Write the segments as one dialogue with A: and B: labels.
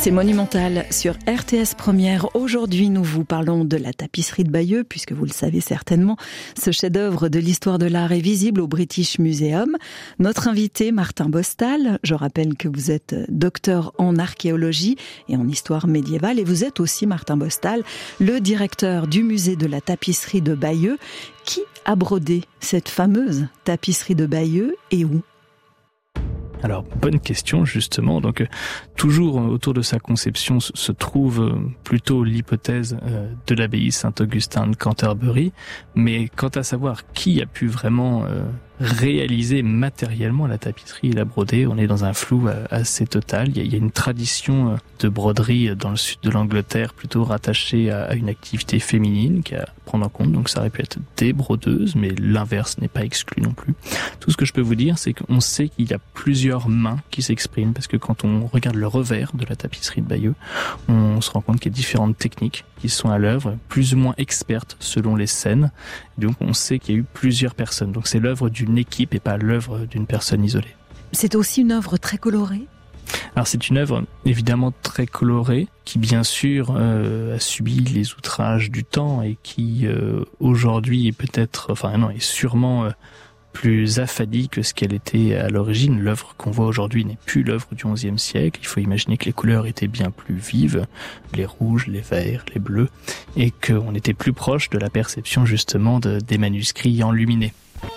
A: C'est Monumental sur RTS Première. Aujourd'hui, nous vous parlons de la tapisserie de Bayeux, puisque vous le savez certainement, ce chef-d'œuvre de l'histoire de l'art est visible au British Museum. Notre invité, Martin Bostal, je rappelle que vous êtes docteur en archéologie et en histoire médiévale, et vous êtes aussi, Martin Bostal, le directeur du musée de la tapisserie de Bayeux. Qui a brodé cette fameuse tapisserie de Bayeux et où ?
B: Alors, bonne question, justement. Donc, toujours autour de sa conception se trouve plutôt l'hypothèse de l'abbaye Saint-Augustin de Canterbury. Mais quant à savoir qui a pu vraiment réaliser matériellement la tapisserie et la broder, on est dans un flou assez total. Il y a une tradition de broderie dans le sud de l'Angleterre plutôt rattachée à une activité féminine qui a à prendre en compte. Donc ça aurait pu être des brodeuses, mais l'inverse n'est pas exclu non plus. Tout ce que je peux vous dire, c'est qu'on sait qu'il y a plusieurs mains qui s'expriment, parce que quand on regarde le revers de la tapisserie de Bayeux, on se rend compte qu'il y a différentes techniques qui sont à l'œuvre, plus ou moins expertes selon les scènes. Donc on sait qu'il y a eu plusieurs personnes. Donc c'est l'œuvre d'une équipe et pas l'œuvre d'une personne isolée.
A: C'est aussi une œuvre très colorée ?
B: Alors c'est une œuvre évidemment très colorée, qui bien sûr a subi les outrages du temps et qui aujourd'hui est peut-être, est sûrement plus affadie que ce qu'elle était à l'origine. L'œuvre qu'on voit aujourd'hui n'est plus l'œuvre du XIe siècle. Il faut imaginer que les couleurs étaient bien plus vives, les rouges, les verts, les bleus, et qu'on était plus proche de la perception justement des manuscrits enluminés.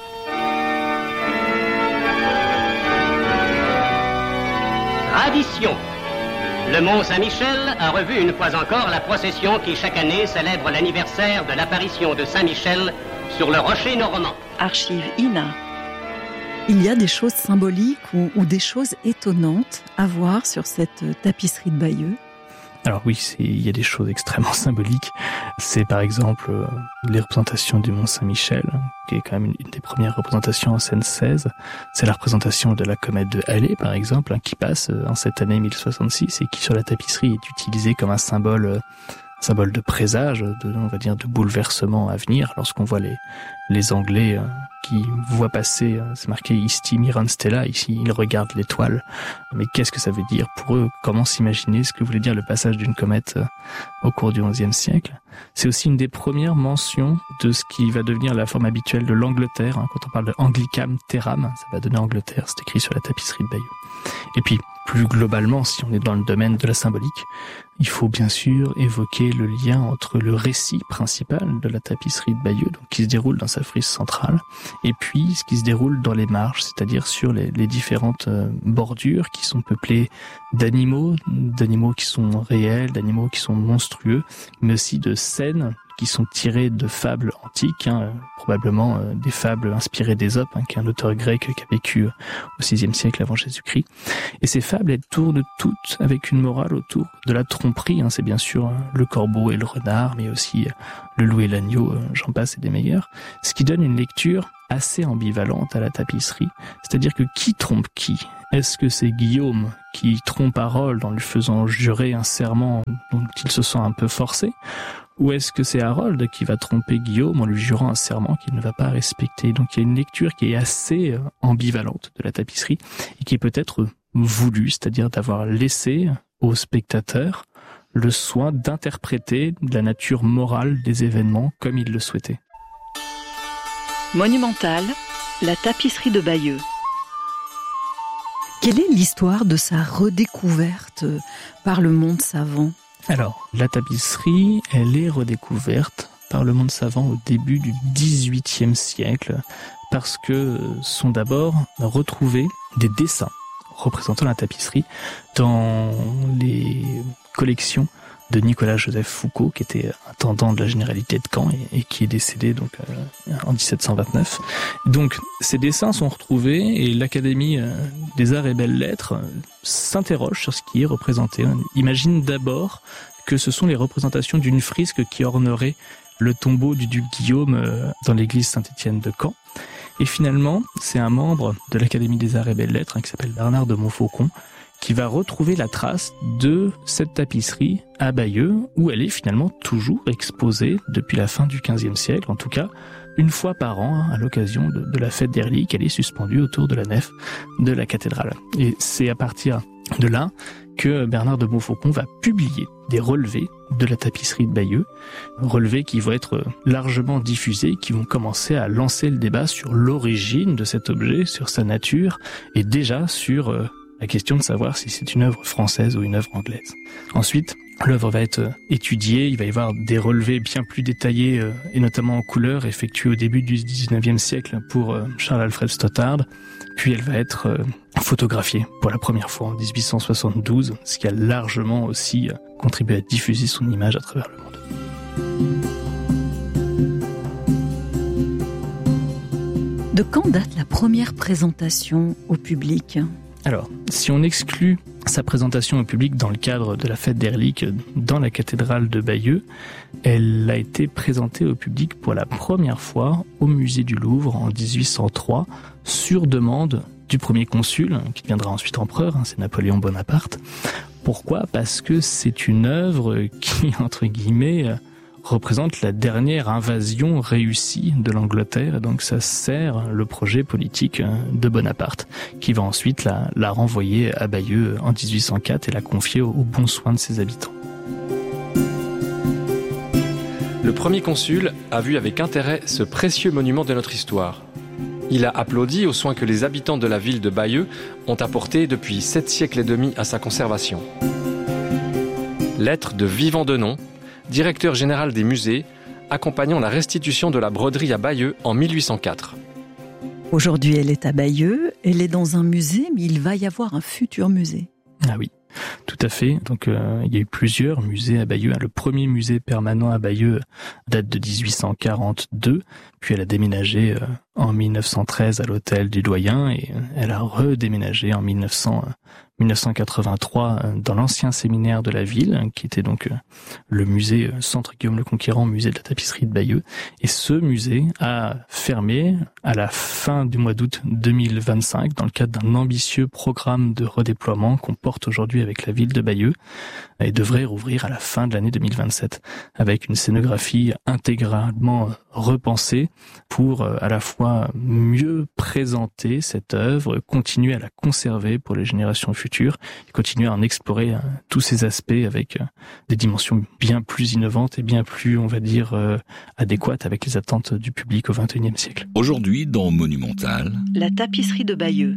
C: Tradition. Le Mont Saint-Michel a revu une fois encore la procession qui chaque année célèbre l'anniversaire de l'apparition de Saint-Michel sur le rocher normand.
A: Archive INA. Il y a des choses symboliques ou des choses étonnantes à voir sur cette tapisserie de Bayeux.
B: Alors oui, il y a des choses extrêmement symboliques. C'est par exemple les représentations du Mont Saint-Michel, qui est quand même une des premières représentations en scène 16. C'est la représentation de la comète de Halley, par exemple, qui passe en cette année 1066 et qui sur la tapisserie est utilisée comme un symbole de présage, de bouleversement à venir. Lorsqu'on voit les Anglais qui voient passer, c'est marqué Isti Miran Stella, ici ils regardent l'étoile. Mais qu'est-ce que ça veut dire pour eux? Comment s'imaginer ce que voulait dire le passage d'une comète au cours du XIe siècle? C'est aussi une des premières mentions de ce qui va devenir la forme habituelle de l'Angleterre. Quand on parle de Anglicam Terram, ça va donner Angleterre, c'est écrit sur la tapisserie de Bayeux. Et puis, plus globalement, si on est dans le domaine de la symbolique, il faut bien sûr évoquer le lien entre le récit principal de la tapisserie de Bayeux, donc qui se déroule dans sa frise centrale, et puis ce qui se déroule dans les marges, c'est-à-dire sur les différentes bordures qui sont peuplées d'animaux qui sont réels, d'animaux qui sont monstrueux, mais aussi de scènes qui sont tirées de fables antiques, probablement des fables inspirées d'Ésope, qui est un auteur grec qui a vécu au VIe siècle avant Jésus-Christ. Et ces fables, elles tournent toutes avec une morale autour de la tromperie. C'est bien sûr le corbeau et le renard, mais aussi le loup et l'agneau, j'en passe et des meilleurs. Ce qui donne une lecture assez ambivalente à la tapisserie. C'est-à-dire que qui trompe qui? Est-ce que c'est Guillaume qui trompe Harold en lui faisant jurer un serment dont il se sent un peu forcé? Ou est-ce que c'est Harold qui va tromper Guillaume en lui jurant un serment qu'il ne va pas respecter? Donc il y a une lecture qui est assez ambivalente de la tapisserie et qui est peut-être voulue, c'est-à-dire d'avoir laissé aux spectateurs le soin d'interpréter la nature morale des événements comme ils le souhaitaient.
A: Monumental, la tapisserie de Bayeux. Quelle est l'histoire de sa redécouverte par le monde savant ?
B: Alors, la tapisserie, elle est redécouverte par le monde savant au début du XVIIIe siècle parce que sont d'abord retrouvés des dessins représentant la tapisserie dans les collections de Nicolas-Joseph Foucault, qui était intendant de la généralité de Caen et qui est décédé donc en 1729. Donc ces dessins sont retrouvés et l'Académie des Arts et Belles-Lettres s'interroge sur ce qui est représenté. On imagine d'abord que ce sont les représentations d'une fresque qui ornerait le tombeau du duc Guillaume dans l'église Saint-Étienne de Caen. Et finalement, c'est un membre de l'Académie des Arts et Belles-Lettres qui s'appelle Bernard de Montfaucon qui va retrouver la trace de cette tapisserie à Bayeux, où elle est finalement toujours exposée depuis la fin du XVe siècle, en tout cas une fois par an, à l'occasion de la fête des reliques, elle est suspendue autour de la nef de la cathédrale. Et c'est à partir de là que Bernard de Montfaucon va publier des relevés de la tapisserie de Bayeux, relevés qui vont être largement diffusés, qui vont commencer à lancer le débat sur l'origine de cet objet, sur sa nature, et déjà sur la question de savoir si c'est une œuvre française ou une œuvre anglaise. Ensuite, l'œuvre va être étudiée, il va y avoir des relevés bien plus détaillés, et notamment en couleur, effectués au début du 19e siècle pour Charles-Alfred Stothard, puis elle va être photographiée pour la première fois en 1872, ce qui a largement aussi contribué à diffuser son image à travers le monde.
A: De quand date la première présentation au public ?
B: Alors, si on exclut sa présentation au public dans le cadre de la fête des reliques dans la cathédrale de Bayeux, elle a été présentée au public pour la première fois au musée du Louvre en 1803 sur demande du premier consul, qui deviendra ensuite empereur, c'est Napoléon Bonaparte. Pourquoi ? Parce que c'est une œuvre qui, entre guillemets, représente la dernière invasion réussie de l'Angleterre, et donc ça sert le projet politique de Bonaparte, qui va ensuite la renvoyer à Bayeux en 1804 et la confier aux bons soins de ses habitants.
D: Le premier consul a vu avec intérêt ce précieux monument de notre histoire. Il a applaudi aux soins que les habitants de la ville de Bayeux ont apportés depuis 7 siècles et demi à sa conservation. Lettre de Vivant Denon, directeur général des musées, accompagnant la restitution de la broderie à Bayeux en 1804.
A: Aujourd'hui, elle est à Bayeux, elle est dans un musée, mais il va y avoir un futur musée.
B: Ah oui, tout à fait. Donc il y a eu plusieurs musées à Bayeux. Le premier musée permanent à Bayeux date de 1842, puis elle a déménagé en 1913 à l'hôtel du Doyen et elle a redéménagé en 1983 dans l'ancien séminaire de la ville, qui était donc le musée Centre Guillaume le Conquérant, musée de la tapisserie de Bayeux. Et ce musée a fermé à la fin du mois d'août 2025 dans le cadre d'un ambitieux programme de redéploiement qu'on porte aujourd'hui avec la ville de Bayeux et devrait rouvrir à la fin de l'année 2027 avec une scénographie intégralement repensée pour à la fois mieux présenter cette œuvre, continuer à la conserver pour les générations futures et continuer à en explorer tous ces aspects avec des dimensions bien plus innovantes et bien plus, on va dire, adéquates avec les attentes du public au XXIe siècle.
E: Aujourd'hui, dans Monumental,
A: la tapisserie de Bayeux.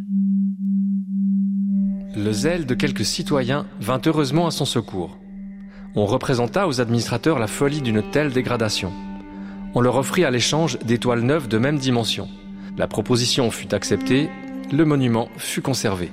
D: Le zèle de quelques citoyens vint heureusement à son secours. On représenta aux administrateurs la folie d'une telle dégradation. On leur offrit à l'échange des toiles neuves de même dimension. La proposition fut acceptée, le monument fut conservé.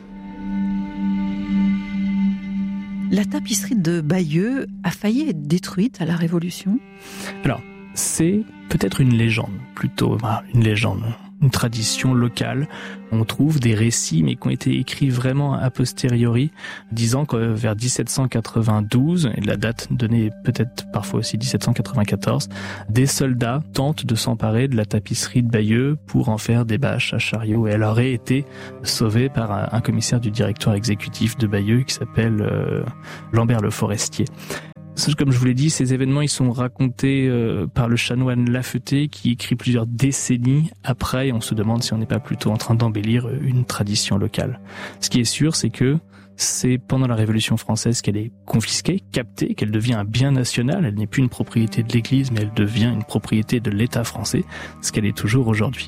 A: La tapisserie de Bayeux a failli être détruite à la Révolution ?
B: Alors, c'est peut-être une légende, plutôt une légende, une tradition locale. On trouve des récits, mais qui ont été écrits vraiment a posteriori, disant que vers 1792, et la date donnée peut-être parfois aussi 1794, des soldats tentent de s'emparer de la tapisserie de Bayeux pour en faire des bâches à chariot. Et elle aurait été sauvée par un commissaire du directoire exécutif de Bayeux qui s'appelle Lambert le Forestier. Comme je vous l'ai dit, ces événements ils sont racontés par le chanoine Lafeté qui écrit plusieurs décennies après. On se demande si on n'est pas plutôt en train d'embellir une tradition locale. Ce qui est sûr, c'est que c'est pendant la Révolution française qu'elle est confisquée, captée, qu'elle devient un bien national. Elle n'est plus une propriété de l'Église, mais elle devient une propriété de l'État français, ce qu'elle est toujours aujourd'hui.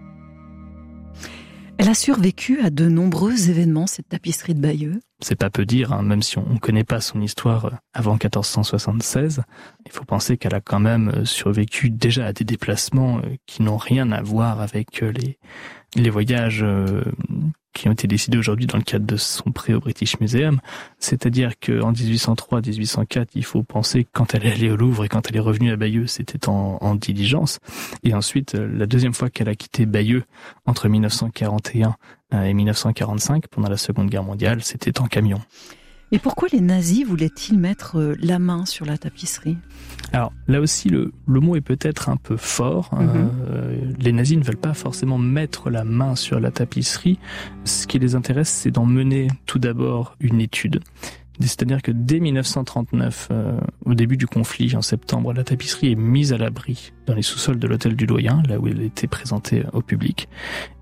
A: Elle a survécu à de nombreux événements, cette tapisserie de Bayeux.
B: C'est pas peu dire, même si on ne connaît pas son histoire avant 1476. Il faut penser qu'elle a quand même survécu déjà à des déplacements qui n'ont rien à voir avec les voyages qui ont été décidés aujourd'hui dans le cadre de son prêt au British Museum. C'est-à-dire qu'en 1803-1804, il faut penser que quand elle est allée au Louvre et quand elle est revenue à Bayeux, c'était en diligence. Et ensuite, la deuxième fois qu'elle a quitté Bayeux, entre 1941 et 1945, pendant la Seconde Guerre mondiale, c'était en camion.
A: Et pourquoi les nazis voulaient-ils mettre la main sur la tapisserie ?
B: Alors là aussi, le mot est peut-être un peu fort. Les nazis ne veulent pas forcément mettre la main sur la tapisserie. Ce qui les intéresse, c'est d'en mener tout d'abord une étude. C'est-à-dire que dès 1939, au début du conflit, en septembre, la tapisserie est mise à l'abri dans les sous-sols de l'hôtel du Doyen, là où elle était présentée au public. Et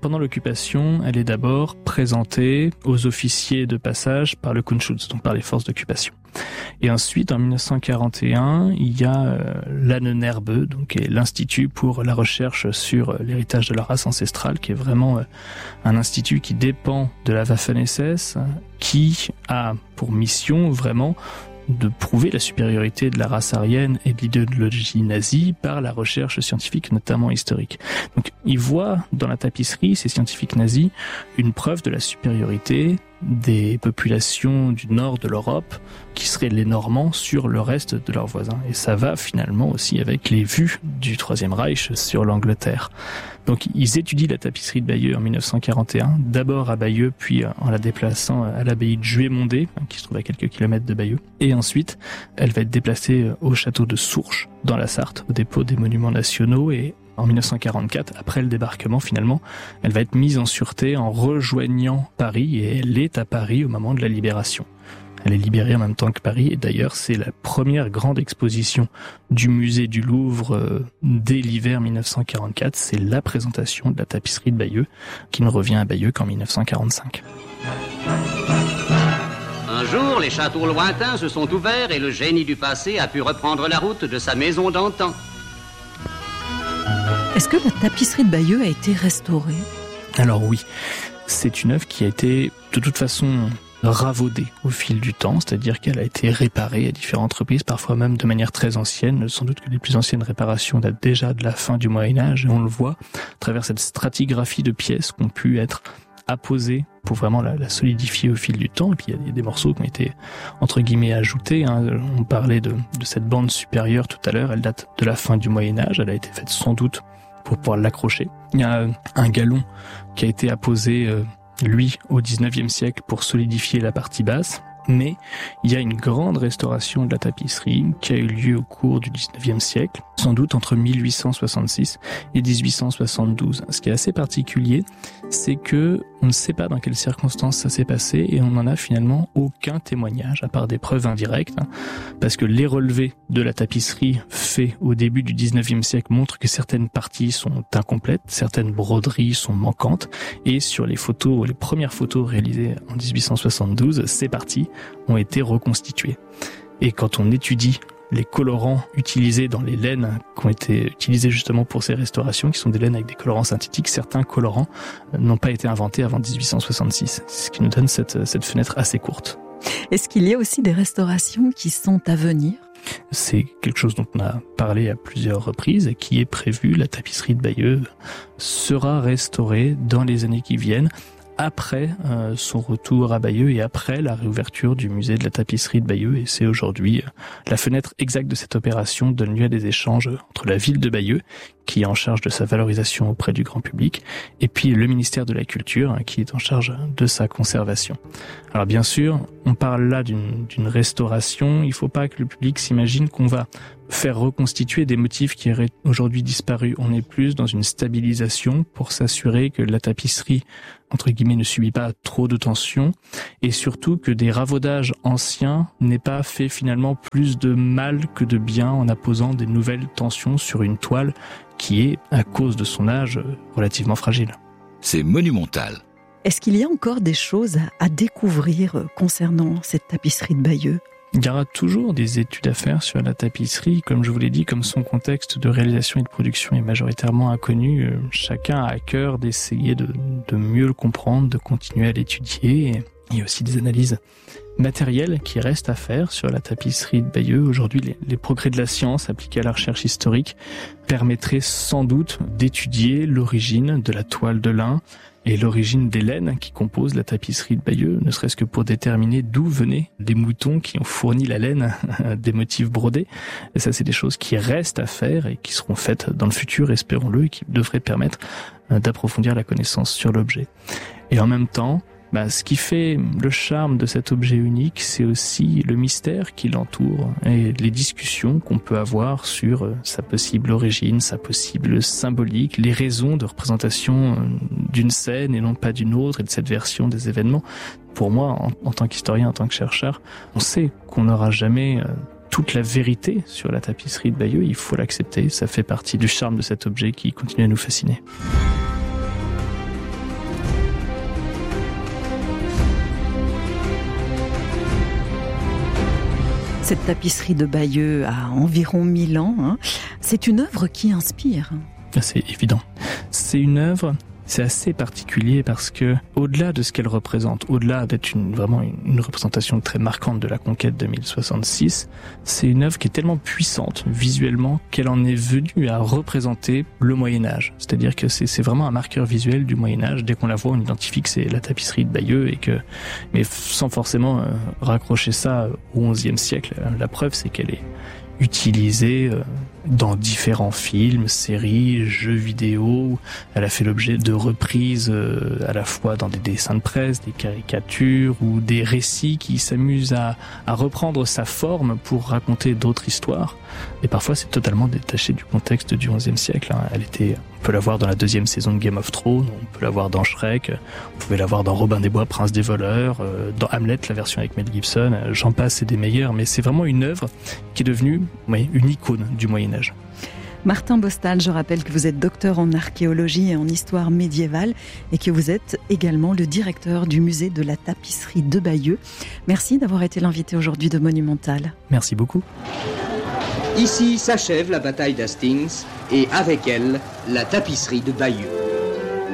B: pendant l'occupation, elle est d'abord présentée aux officiers de passage par le Kunschutz, donc par les forces d'occupation. Et ensuite, en 1941, il y a l'Ahnenerbe, donc qui est l'Institut pour la recherche sur l'héritage de la race ancestrale, qui est vraiment un institut qui dépend de la Waffen-SS, qui a pour mission vraiment de prouver la supériorité de la race aryenne et de l'idéologie nazie par la recherche scientifique, notamment historique. Donc, ils voient dans la tapisserie, ces scientifiques nazis, une preuve de la supériorité des populations du nord de l'Europe, qui seraient les Normands, sur le reste de leurs voisins. Et ça va finalement aussi avec les vues du Troisième Reich sur l'Angleterre. Donc ils étudient la tapisserie de Bayeux en 1941, d'abord à Bayeux, puis en la déplaçant à l'abbaye de Juémondé, qui se trouve à quelques kilomètres de Bayeux. Et ensuite, elle va être déplacée au château de Sourches, dans la Sarthe, au dépôt des monuments nationaux, et en 1944, après le débarquement, finalement, elle va être mise en sûreté en rejoignant Paris, et elle est à Paris au moment de la libération. Elle est libérée en même temps que Paris, et d'ailleurs, c'est la première grande exposition du musée du Louvre dès l'hiver 1944. C'est la présentation de la tapisserie de Bayeux, qui ne revient à Bayeux qu'en 1945.
C: Un jour, les châteaux lointains se sont ouverts et le génie du passé a pu reprendre la route de sa maison d'antan.
A: Est-ce que la tapisserie de Bayeux a été restaurée ?
B: Alors oui, c'est une œuvre qui a été de toute façon ravaudée au fil du temps, c'est-à-dire qu'elle a été réparée à différentes reprises, parfois même de manière très ancienne. Sans doute que les plus anciennes réparations datent déjà de la fin du Moyen-Âge, et on le voit à travers cette stratigraphie de pièces qui ont pu être apposées pour vraiment la solidifier au fil du temps. Et puis il y a des morceaux qui ont été entre guillemets ajoutés. On parlait de cette bande supérieure tout à l'heure, elle date de la fin du Moyen-Âge, elle a été faite sans doute pour pouvoir l'accrocher. Il y a un galon qui a été apposé, lui, au 19e siècle pour solidifier la partie basse. Mais il y a une grande restauration de la tapisserie qui a eu lieu au cours du 19e siècle, sans doute entre 1866 et 1872. Ce qui est assez particulier, c'est que on ne sait pas dans quelles circonstances ça s'est passé et on n'en a finalement aucun témoignage, à part des preuves indirectes, parce que les relevés de la tapisserie faits au début du 19e siècle montrent que certaines parties sont incomplètes, certaines broderies sont manquantes, et sur les photos, les premières photos réalisées en 1872, ces parties ont été reconstituées. Et quand on étudie les colorants utilisés dans les laines qui ont été utilisées justement pour ces restaurations, qui sont des laines avec des colorants synthétiques, certains colorants n'ont pas été inventés avant 1866, ce qui nous donne cette fenêtre assez courte.
A: Est-ce qu'il y a aussi des restaurations qui sont à venir ?
B: C'est quelque chose dont on a parlé à plusieurs reprises et qui est prévu. La tapisserie de Bayeux sera restaurée dans les années qui viennent, après son retour à Bayeux et après la réouverture du musée de la tapisserie de Bayeux. Et c'est aujourd'hui la fenêtre exacte de cette opération donne lieu à des échanges entre la ville de Bayeux, qui est en charge de sa valorisation auprès du grand public, et puis le ministère de la Culture, qui est en charge de sa conservation. Alors bien sûr, on parle là d'une restauration. Il ne faut pas que le public s'imagine qu'on va faire reconstituer des motifs qui auraient aujourd'hui disparu. On est plus dans une stabilisation pour s'assurer que la tapisserie, entre guillemets, ne subit pas trop de tension, et surtout que des ravaudages anciens n'aient pas fait finalement plus de mal que de bien en apposant des nouvelles tensions sur une toile qui est, à cause de son âge, relativement fragile.
E: C'est monumental.
A: Est-ce qu'il y a encore des choses à découvrir concernant cette tapisserie de Bayeux ?
B: Il y aura toujours des études à faire sur la tapisserie. Comme je vous l'ai dit, comme son contexte de réalisation et de production est majoritairement inconnu, chacun a à cœur d'essayer de mieux le comprendre, de continuer à l'étudier. Il y a aussi des analyses matérielles qui restent à faire sur la tapisserie de Bayeux. Aujourd'hui, les progrès de la science appliqués à la recherche historique permettraient sans doute d'étudier l'origine de la toile de lin et l'origine des laines qui composent la tapisserie de Bayeux, ne serait-ce que pour déterminer d'où venaient les moutons qui ont fourni la laine des motifs brodés. Et ça, c'est des choses qui restent à faire et qui seront faites dans le futur, espérons-le, et qui devraient permettre d'approfondir la connaissance sur l'objet. Et en même temps, ce qui fait le charme de cet objet unique, c'est aussi le mystère qui l'entoure et les discussions qu'on peut avoir sur sa possible origine, sa possible symbolique, les raisons de représentation d'une scène et non pas d'une autre, et de cette version des événements. Pour moi, en tant qu'historien, en tant que chercheur, on sait qu'on n'aura jamais toute la vérité sur la tapisserie de Bayeux. Il faut l'accepter, ça fait partie du charme de cet objet qui continue à nous fasciner.
A: Cette tapisserie de Bayeux a environ 1000 ans. Hein. C'est une œuvre qui inspire.
B: C'est évident. C'est une œuvre, c'est assez particulier parce que, au-delà de ce qu'elle représente, au-delà d'être vraiment une représentation très marquante de la conquête de 1066, c'est une œuvre qui est tellement puissante visuellement qu'elle en est venue à représenter le Moyen-Âge. C'est-à-dire que c'est vraiment un marqueur visuel du Moyen-Âge. Dès qu'on la voit, on identifie que c'est la tapisserie de Bayeux mais sans forcément raccrocher ça au XIe siècle. La preuve, c'est qu'elle est utilisée dans différents films, séries, jeux vidéo. Elle a fait l'objet de reprises à la fois dans des dessins de presse, des caricatures ou des récits qui s'amusent à reprendre sa forme pour raconter d'autres histoires. Et parfois, c'est totalement détaché du contexte du XIe siècle. On peut la voir dans la 2e saison de Game of Thrones, on peut la voir dans Shrek, on pouvait la voir dans Robin des Bois, Prince des voleurs, dans Hamlet, la version avec Mel Gibson, j'en passe, c'est des meilleurs, mais c'est vraiment une œuvre qui est devenue une icône du Moyen-Âge.
A: Martin Bostal, je rappelle que vous êtes docteur en archéologie et en histoire médiévale et que vous êtes également le directeur du musée de la tapisserie de Bayeux. Merci d'avoir été l'invité aujourd'hui de Monumental.
B: Merci beaucoup.
F: Ici s'achève la bataille d'Hastings et avec elle, la tapisserie de Bayeux.